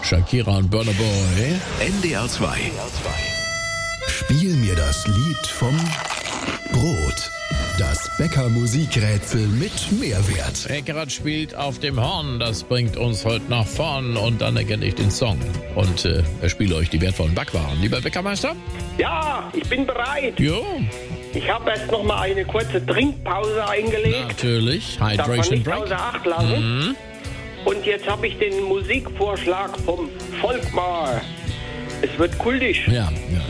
Shakira und Burna Boy. NDR 2. Spiel mir das Lied vom Brot. Das Bäcker-Musikrätsel mit Mehrwert. Eckerat spielt auf dem Horn, das bringt uns heute nach vorn und dann erkenne ich den Song. Und er spielt euch die wertvollen Backwaren. Lieber Bäckermeister? Ja, ich bin bereit. Jo. Ich habe erst noch mal eine kurze Trinkpause eingelegt. Natürlich. Darf man Hydration nicht Break. außer Acht lassen. Und jetzt habe ich den Musikvorschlag vom Volkmar. Es wird kultisch. Ja,